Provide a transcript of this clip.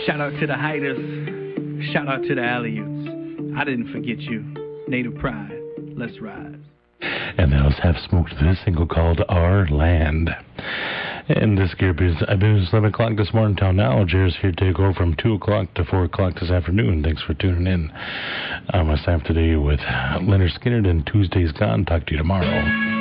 Shout out to the Hiders. Shout out to the Aleuts. I didn't forget you. Native Pride. Let's rise. And that was Half Smoked with this single called Our Land. And this gear is 11 o'clock this morning till now. Jared's here to take over from 2 o'clock to 4 o'clock this afternoon. Thanks for tuning in. I'm on staff today with Leonard Skinner, and Tuesday's gone. Talk to you tomorrow.